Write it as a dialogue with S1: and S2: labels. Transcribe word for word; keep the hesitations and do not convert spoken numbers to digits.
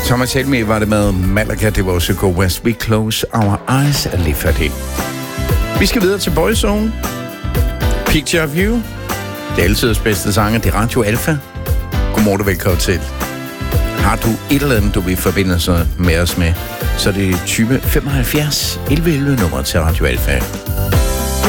S1: Thomas Helmi var det med Malaga, det var også Go West. We close our eyes og lige før det. Vi skal videre til Boyzone. Picture of You. Det er altid bedste sanger, det er Radio Alfa. Godmorgen og velkommen til. Har du et eller andet, du vil forbinde sig med os med, så er det tyve femoghalvfjerds elleve elleve nummer til Radio Alfa.